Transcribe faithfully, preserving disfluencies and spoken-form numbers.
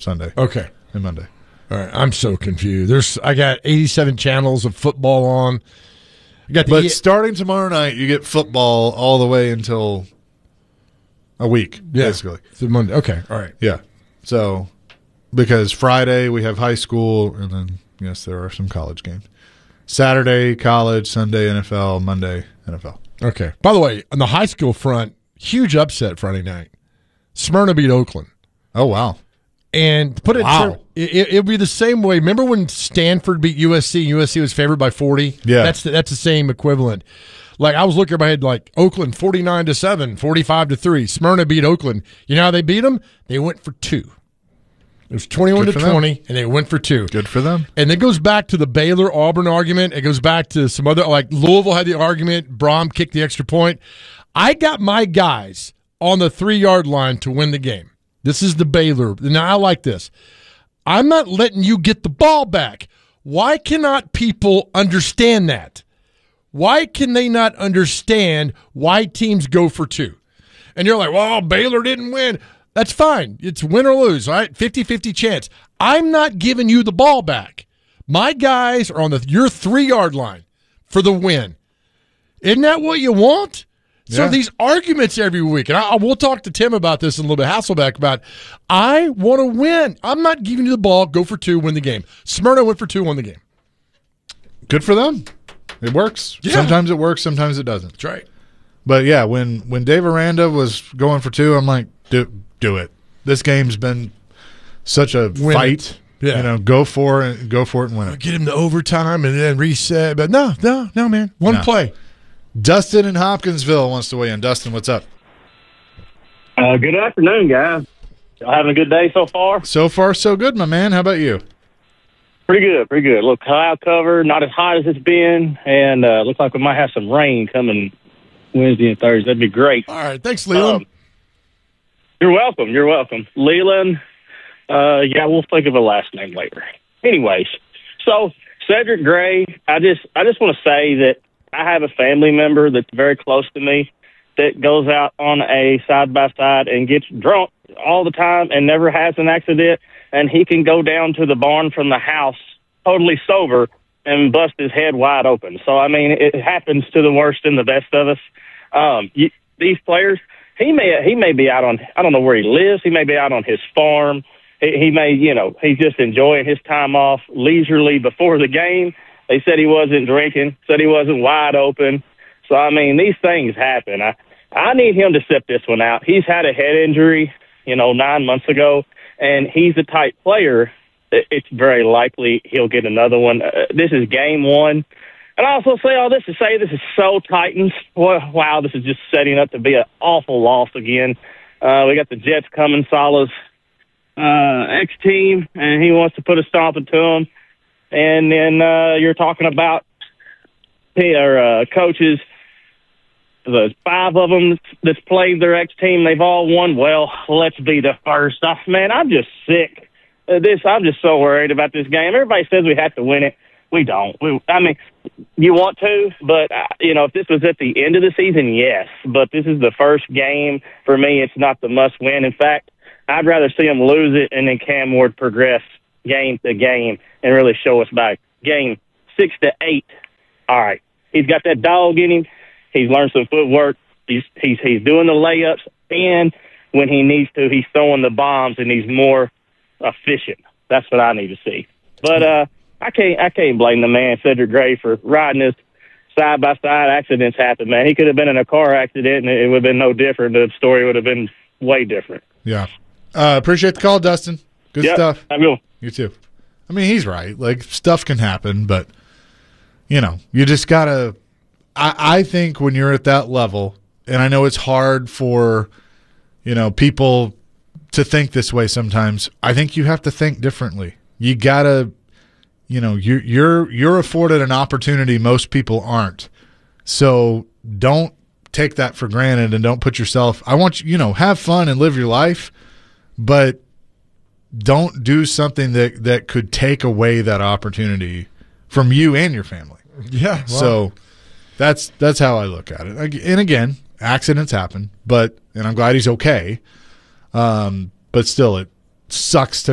Sunday. Okay. And Monday. All right. I'm so confused. There's I got eighty-seven channels of football on. I got the But e- starting tomorrow night, you get football all the way until a week, yeah. basically. So Monday. Okay. All right. Yeah. So, because Friday we have high school, and then, yes, there are some college games. Saturday, college, Sunday, N F L, Monday, N F L. Okay. By the way, on the high school front, huge upset Friday night. Smyrna beat Oakland. Oh, wow. And put it, Wow. in term, it, it'll be the same way. Remember when Stanford beat U S C? U S C was favored by forty. Yeah, that's the, that's the same equivalent. Like I was looking at my head, like Oakland forty-nine to seven, forty-five to three. Smyrna beat Oakland. You know how they beat them? They went for two. It was twenty-one Good to for them. twenty, and they went for two. Good for them. And it goes back to the Baylor Auburn argument. It goes back to some other, like Louisville had the argument. Brom kicked the extra point. I got my guys on the three yard line to win the game. This is the Baylor. Now I like this. I'm not letting you get the ball back. Why cannot people understand that? Why can they not understand why teams go for two? And you're like, well, Baylor didn't win. That's fine. It's win or lose, all right? fifty-fifty chance. I'm not giving you the ball back. My guys are on the your three-yard line for the win. Isn't that what you want? So Yeah. these arguments every week, and I, I we'll talk to Tim about this in a little bit, Hasselbeck, about I want to win. I'm not giving you the ball. Go for two, win the game. Smyrna went for two, won the game. Good for them. It works. Yeah. Sometimes it works, sometimes it doesn't. That's right. But, yeah, when, when Dave Aranda was going for two, I'm like, do, do it. This game's been such a Win fight. it. Yeah. You know, go for it, go for it and win it. Get him to overtime and then reset. But no, no, no, man. One No. play. Dustin in Hopkinsville wants to weigh in. Dustin, what's up? Uh, good afternoon, guys. Y'all having a good day so far? So far, so good, my man. How about you? Pretty good, pretty good. Look, cloud cover, not as hot as it's been, and uh, looks like we might have some rain coming Wednesday and Thursday. That'd be great. All right. Thanks, Leland. Um, you're welcome. You're welcome. Leland, uh, yeah, we'll think of a last name later. Anyways, so Cedric Gray, I just, I just want to say that I have a family member that's very close to me that goes out on a side-by-side and gets drunk all the time and never has an accident, and he can go down to the barn from the house totally sober and bust his head wide open. So, I mean, it happens to the worst and the best of us. Um, you, these players, he may he may be out on, I don't know where he lives, he may be out on his farm. He, he may, you know, he's just enjoying his time off leisurely before the game. They said he wasn't drinking, said he wasn't wide open. So, I mean, these things happen. I, I need him to sit this one out. He's had a head injury, you know, nine months ago, and he's the type player that it's very likely he'll get another one. Uh, this is game one. And I also say all this to say this is so Titans. Well, wow, this is just setting up to be an awful loss again. Uh, we got the Jets coming, Salah's uh, ex-team, and he wants to put a stomp into them. And then uh, you're talking about their uh, coaches, the five of them that's played their ex-team, they've all won. Well, let's be the first. I, man, I'm just sick of this. I'm just so worried about this game. Everybody says we have to win it. We don't. We, I mean, you want to, but, uh, you know, if this was at the end of the season, yes. But this is the first game. For me, it's not the must-win. In fact, I'd rather see them lose it and then Cam Ward progress game to game and really show us back. Game six to eight. All right. He's got that dog in him. He's learned some footwork. He's he's he's doing the layups, and when he needs to, he's throwing the bombs, and he's more efficient. That's what I need to see. But uh, I can't I can't blame the man Cedric Gray for riding his side by side. Accidents happen, man. He could have been in a car accident, and it would have been no different. The story would have been way different. Yeah. Uh, appreciate the call, Dustin. Good yep, stuff. I will. You too. I mean, he's right. Like, stuff can happen, but, you know, you just got to – I think when you're at that level, and I know it's hard for, you know, people to think this way sometimes, I think you have to think differently. You got to – you know, you're, you're, you're afforded an opportunity most people aren't. So don't take that for granted and don't put yourself – I want you, you know, have fun and live your life, but – don't do something that, that could take away that opportunity from you and your family. Yeah. Wow. So that's that's how I look at it. And again, accidents happen, but and I'm glad he's okay. Um, but still, it sucks to